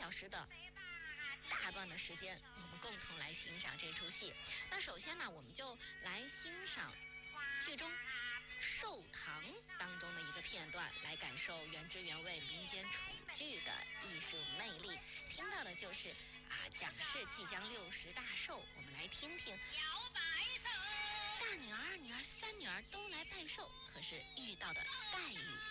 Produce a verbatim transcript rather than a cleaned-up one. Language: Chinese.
小时的大段的时间，我们共同来欣赏这出戏。那首先呢，我们就来欣赏剧中寿堂当中的一个片段，来感受原汁原味民间楚剧的艺术魅力。听到的就是啊，蒋氏即将六十大寿，我们来听听。大女儿、二女儿、三女儿都来拜寿，可是遇到的待遇